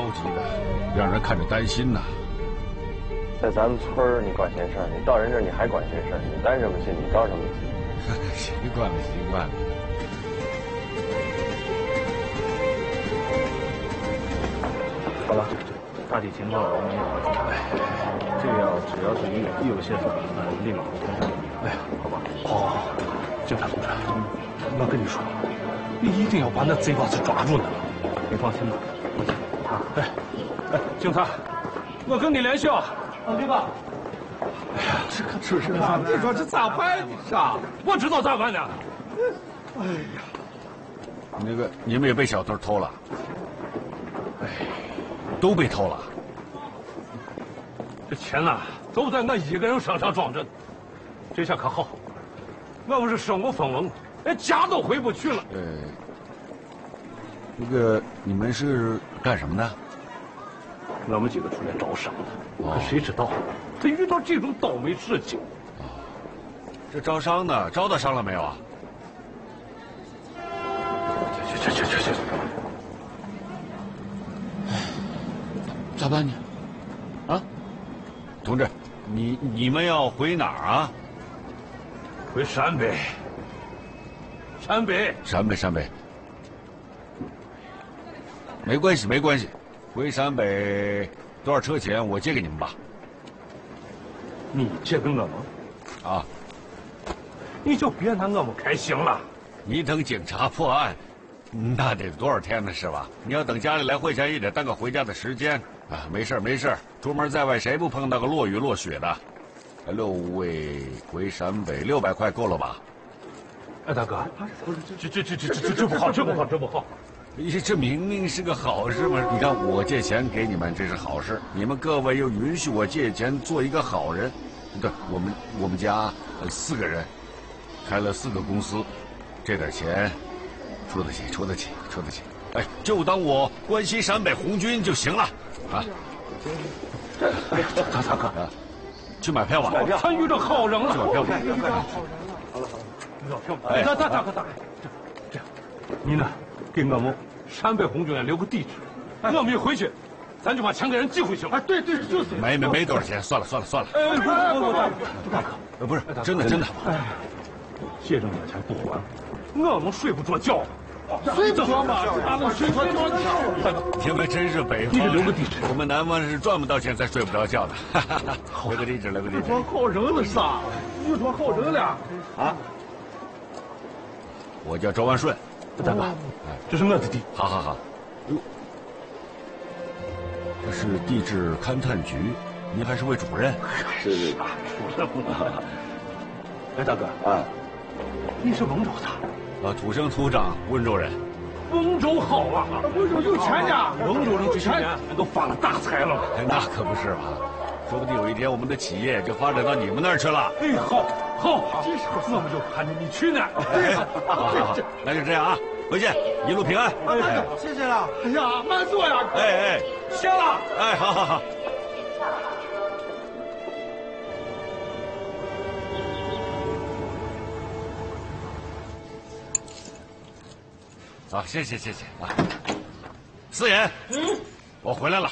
急的，让人看着担心呐。 在咱们村儿你管闲事儿，你到人这儿你还管闲事儿，你担什么心？你着什么急？ 习惯了，习惯了。 好了，大体情况我们也了解。这个药只要是一有线索，立马会通知你。哎呀，好吧。好，警察同志，我跟你说，你一定要把那贼把子抓住呢。你放心吧，警察，我跟你联系啊。李哥。哎呀，这可吃什么？你说这咋办呢？啥？我知道咋办呢。哎呀， 那个你们也被小偷偷了？哎，都被偷了。 这钱呐，都在那一个人身上装着。这下可好，我不是身无分文，连家都回不去了。 那个你们是干什么的？ 我们几个出来招商的，可谁知道他遇到这种倒霉事情。 这招商的招到商了没有啊？ 去！ 咋办呢？啊，同志，你们要回哪儿啊？ 回陕北。陕北。 没关系，回陕北多少车钱我借给你们吧。 你借给我们？ 啊， 你就别拿我们开心了。 你等警察破案，那得多少天呢，是吧？你要等家里来汇钱，也得耽搁回家的时间啊。没事，出门在外谁不碰到个落雨落雪的？6位回陕北，600块够了吧？ 哎，大哥，这不好。 这明明是个好事嘛！你看我借钱给你们，这是好事。你们各位又允许我借钱做一个好人。对，我们家4个人，开了4个公司，这点钱出得起。哎，就当我关心陕北红军就行了啊！大哥，去买票吧。 参与着好人了。 去买票吧。 要票。哎，大哥，这样，你呢？给我们陕北红军留个地址，我们一回去，咱就把钱给人寄回去了。哎，对，就是。 没多少钱，算了。 哎，不，大哥， 不是真的。 哎，借这么点钱不还，我们睡不着觉。 睡不着嘛，俺们睡不着觉。 你们真是北方， 你得留个地址。 我们南方是赚不到钱才睡不着觉的。留个地址。 装好人了啥？你装好人了啊？ 我叫周万顺。 大哥，这是我的地。 好。哟，这是地质勘探局，您还是位主任？ 是主任。哎，大哥啊，你是温州的？ 土生土长温州人。 温州好啊， 温州有钱呢， 温州人这些年都发了大财了。 那可不是嘛，说不定有一天我们的企业就发展到你们那儿去了。 哎，好，我们就盼着你去呢。 好，那就这样啊，回去一路平安。 哎，谢谢了。哎呀，慢坐呀。 哎， 谢了。 哎，好。好，谢谢啊，四爷，我回来了。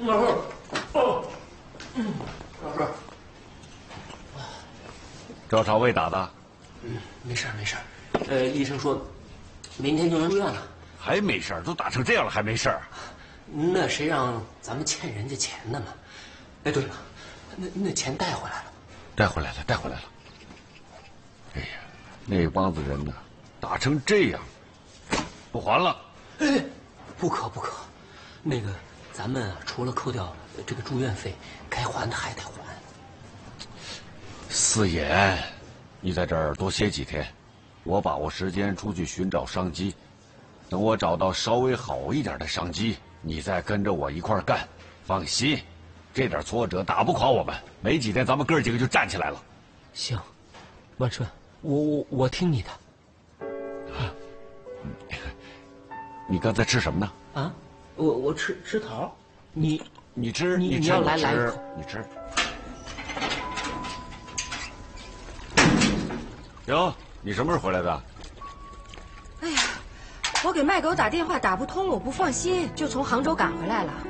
赵朝伟打的。 没事。医生说，明天就能出院了。 还没事，都打成这样了还没事？ 那谁让咱们欠人家钱的嘛？哎，对了，那钱带回来了。 带回来了。哎呀，那帮子人呢，打成这样，不还了。 哎，不可，那个咱们啊，除了扣掉这个住院费，该还的还得还。 四爷，你在这儿多歇几天，我把握时间出去寻找商机。等我找到稍微好一点的商机，你再跟着我一块儿干。放心，这点挫折打不垮我们，没几天咱们哥几个就站起来了。 行，万顺，我听你的。 你刚才吃什么呢？ 啊，我吃桃。你吃， 你要来一口， 你吃。哟，你什么时候回来的？ 哎呀，我给麦狗打电话打不通，我不放心，就从杭州赶回来了。